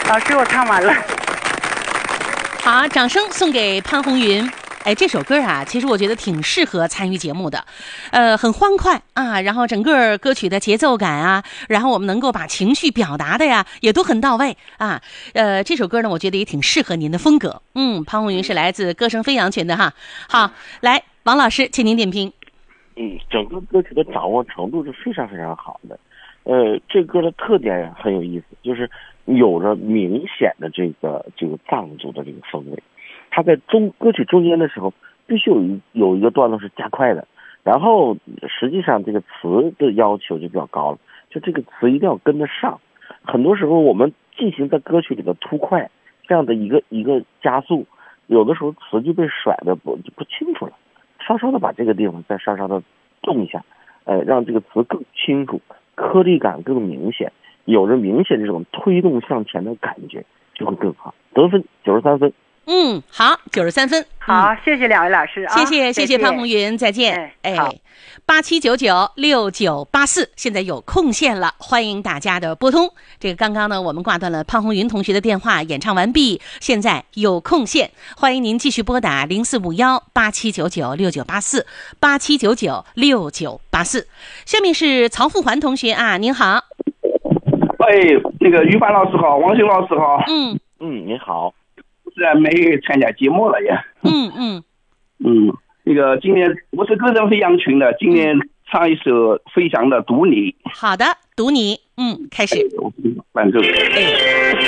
老师，我唱完了。 好，掌声送给潘虹云。哎，这首歌啊，其实我觉得挺适合参与节目的，很欢快啊，然后整个歌曲的节奏感啊，然后我们能够把情绪表达的呀，也都很到位啊。这首歌呢，我觉得也挺适合您的风格。潘虹云是来自歌声飞扬群的哈。好，来，王老师，请您点评。 整个歌曲的掌握程度是非常非常好的。这歌的特点也很有意思，就是有着明显的这个藏族的这个风味。它在歌曲中间的时候，必须有一个段落是加快的，然后实际上这个词的要求就比较高了，就这个词一定要跟得上。很多时候我们进行在歌曲里的突快这样的一个加速，有的时候词就被甩的不清楚了，稍稍的把这个地方再稍稍的动一下，让这个词更清楚，颗粒感更明显，有着明显这种推动向前的感觉，就会更好。得分93分。 好，93分。 好，谢谢两位老师啊， 谢谢潘虹云，再见。87996984，现在有空线了，欢迎大家的拨通。这个刚刚呢，我们挂断了潘虹云同学的电话，演唱完毕，现在有空线，欢迎您继续拨打045187996984，87996984。下面是曹富环同学啊，您好。 那个于凡老师好，王兴老师好。 你好。 自然没参加节目了也。那个今天我是歌声飞扬群的，今天唱一首飞翔的读你。 好的，读你。开始。 伴奏。